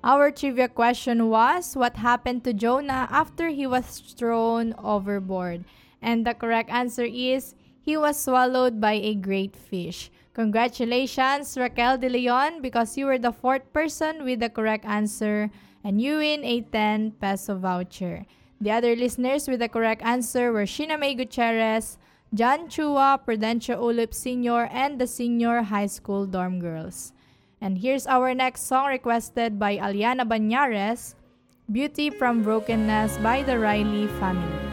Our trivia question was, what happened to Jonah after he was thrown overboard? And the correct answer is, he was swallowed by a great fish. Congratulations, Raquel De Leon, because you were the fourth person with the correct answer and you win a 10 peso voucher. The other listeners with the correct answer were Sheena May Gutierrez, John Chua, Prudencio Ulip Sr., and the Senior High School Dorm Girls. And here's our next song requested by Aliana Banyares, Beauty from Brokenness by the Riley family.